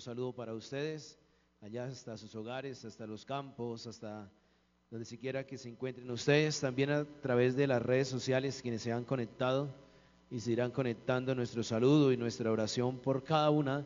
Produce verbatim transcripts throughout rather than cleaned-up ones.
saludo para ustedes, allá hasta sus hogares, hasta los campos, hasta donde siquiera que se encuentren ustedes, también a través de las redes sociales, quienes se han conectado y se irán conectando, nuestro saludo y nuestra oración por cada una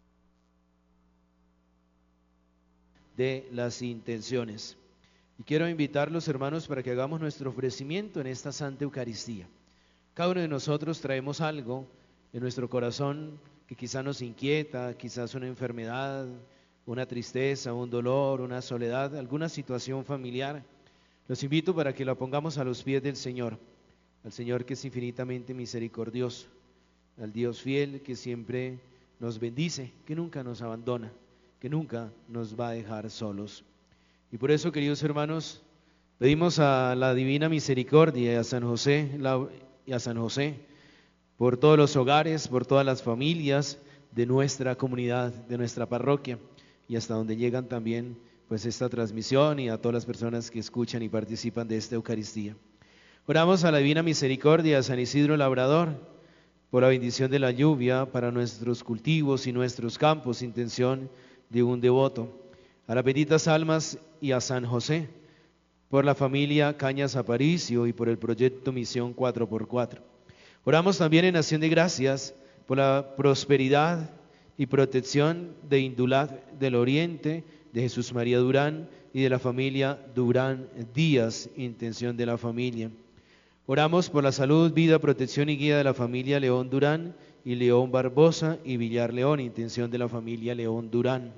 de las intenciones. Y quiero invitarlos, hermanos, para que hagamos nuestro ofrecimiento en esta Santa Eucaristía. Cada uno de nosotros traemos algo en nuestro corazón que quizá nos inquieta, quizás una enfermedad, una tristeza, un dolor, una soledad, alguna situación familiar. Los invito para que la pongamos a los pies del Señor, al Señor que es infinitamente misericordioso, al Dios fiel que siempre nos bendice, que nunca nos abandona, que nunca nos va a dejar solos. Y por eso, queridos hermanos, pedimos a la divina misericordia y a San José, la, y a San José, por todos los hogares, por todas las familias de nuestra comunidad, de nuestra parroquia, y hasta donde llegan también pues esta transmisión, y a todas las personas que escuchan y participan de esta Eucaristía. Oramos a la divina misericordia, a San Isidro Labrador, por la bendición de la lluvia para nuestros cultivos y nuestros campos, intención de un devoto. A las benditas almas y a San José, por la familia Cañas Aparicio y por el proyecto Misión cuatro por cuatro. Oramos también en acción de gracias por la prosperidad y protección de Indulat del Oriente, de Jesús María Durán y de la familia Durán Díaz, intención de la familia. Oramos por la salud, vida, protección y guía de la familia León Durán y León Barbosa y Villar León, intención de la familia León Durán.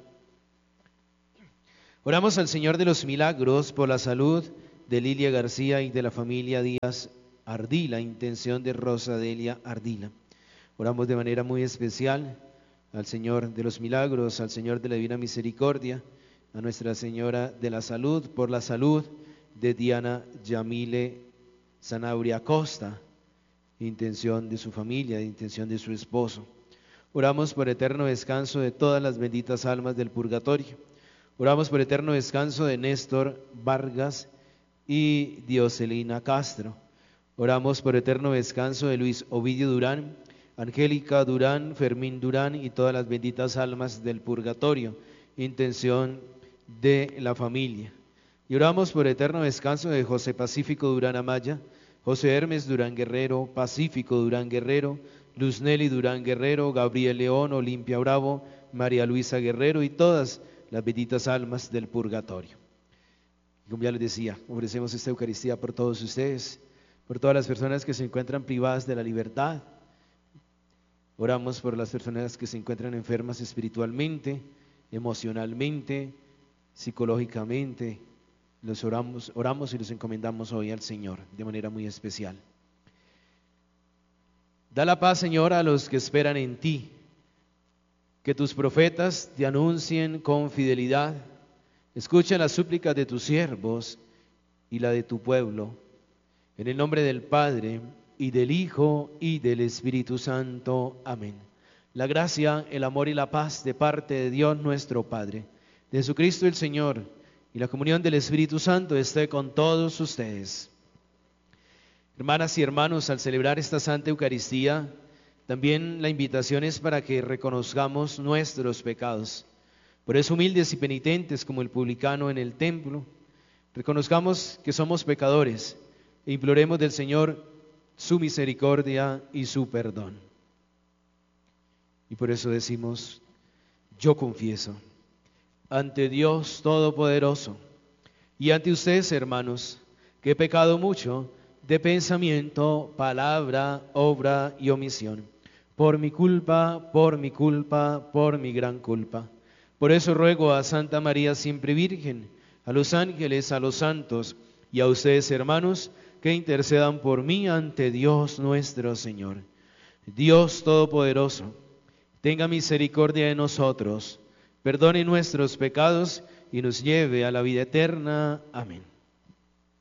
Oramos al Señor de los Milagros por la salud de Lilia García y de la familia Díaz Ardila, intención de Rosa Delia Ardila. Oramos de manera muy especial al Señor de los Milagros, al Señor de la Divina Misericordia, a Nuestra Señora de la Salud, por la salud de Diana Yamile Sanabria Costa, intención de su familia, intención de su esposo. Oramos por eterno descanso de todas las benditas almas del purgatorio. Oramos por eterno descanso de Néstor Vargas y Dioselina Castro. Oramos por eterno descanso de Luis Ovidio Durán, Angélica Durán, Fermín Durán y todas las benditas almas del purgatorio, intención de la familia. Y oramos por eterno descanso de José Pacífico Durán Amaya, José Hermes Durán Guerrero, Pacífico Durán Guerrero, Luz Nelly Durán Guerrero, Gabriel León, Olimpia Bravo, María Luisa Guerrero y todas las benditas almas del purgatorio. Como ya les decía, ofrecemos esta Eucaristía por todos ustedes, por todas las personas que se encuentran privadas de la libertad. Oramos por las personas que se encuentran enfermas espiritualmente, emocionalmente, psicológicamente. Los oramos, oramos y los encomendamos hoy al Señor de manera muy especial. Da la paz, Señor, a los que esperan en ti. Que tus profetas te anuncien con fidelidad. Escucha las súplicas de tus siervos y la de tu pueblo. En el nombre del Padre, y del Hijo, y del Espíritu Santo. Amén. La gracia, el amor y la paz de parte de Dios nuestro Padre, de Jesucristo el Señor, y la comunión del Espíritu Santo esté con todos ustedes. Hermanas y hermanos, al celebrar esta Santa Eucaristía, también la invitación es para que reconozcamos nuestros pecados. Por eso, humildes y penitentes como el publicano en el templo, reconozcamos que somos pecadores e imploremos del Señor su misericordia y su perdón. Y por eso decimos: yo confieso ante Dios Todopoderoso y ante ustedes, hermanos, que he pecado mucho de pensamiento, palabra, obra y omisión, por mi culpa, por mi culpa, por mi gran culpa. Por eso ruego a Santa María siempre Virgen, a los ángeles, a los santos y a ustedes, hermanos, que intercedan por mí ante Dios nuestro Señor. Dios Todopoderoso, tenga misericordia de nosotros, perdone nuestros pecados y nos lleve a la vida eterna. Amén.